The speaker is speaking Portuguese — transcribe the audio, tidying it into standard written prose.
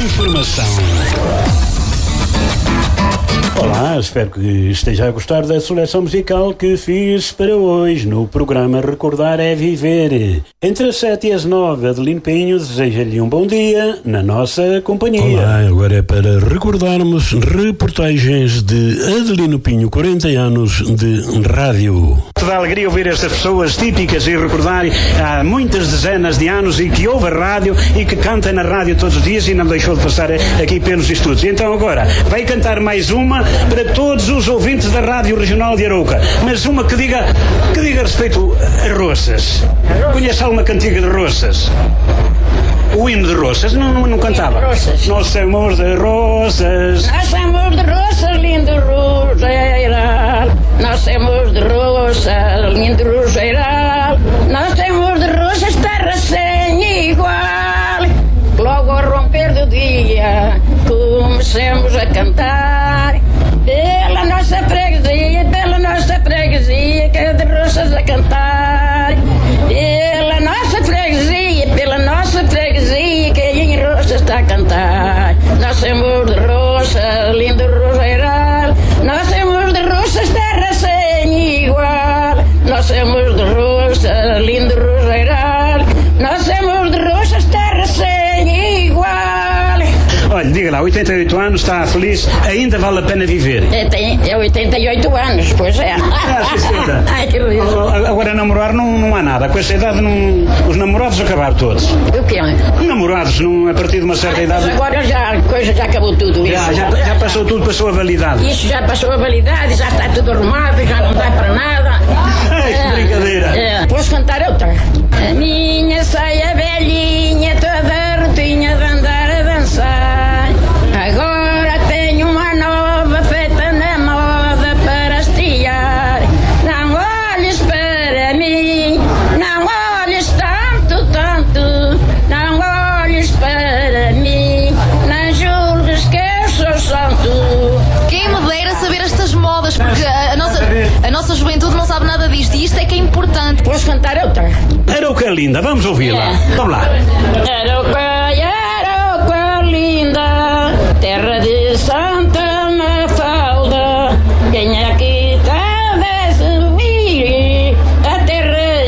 informação. Olá, espero que esteja a gostar da seleção musical que fiz para hoje no programa Recordar é Viver. Entre as 7 e as 9, Adelino Pinho deseja-lhe um bom dia na nossa companhia. Olá, agora é para recordarmos reportagens de Adelino Pinho, 40 anos de rádio. Dá alegria ouvir estas pessoas típicas e recordar há muitas dezenas de anos e que ouve a rádio e que canta na rádio todos os dias e não deixou de passar aqui pelos estudos. Então agora vai cantar mais uma para todos os ouvintes da Rádio Regional de Arouca, mas uma que diga respeito a Roças. Conhece alguma cantiga de Roças? O hino de Roças? Não cantava? Roças. Nós somos de Roças. Nós somos de Roças, lindo Roseiral. Nós somos de Roças, lindo Roseiral. Nós temos de Roças, terra sem igual. Logo ao romper do dia, comecemos a cantar. Pela nossa freguesia, que é de Roças a cantar. Pela nossa freguesia, que em Roças está a cantar. Nós somos de Roças, lindo Roseiral. Nós somos de Roças, terra sem igual. Nós somos de Roças, lindo Roseiral. Nós somos de Roças, terra sem igual. Olha, diga lá, 88 anos, está feliz, ainda vale a pena viver? É 88 anos, pois é. Ai, que lindo. Agora namorar não há nada, com essa idade os namorados acabaram todos. O quê? Namorados, a partir de uma certa idade... Agora a coisa já acabou tudo isso. Já passou tudo, passou a validade. Isso já passou a validade, já está tudo arrumado, já não dá para nada. Que brincadeira. Posso cantar outra? A minha saia velhinha, toda rotinha de andar a dançar. Agora tenho uma nova feita na moda para hastear. Não olhes para mim, não olhes tanto. Não olhes para mim, não julgues que eu sou santo. Quem me dera saber estas modas, porque a nossa juventude não sabe nada disto e isto é que é importante. Posso cantar outra? Arouca linda, vamos ouvi-la. Vamos lá. Arouca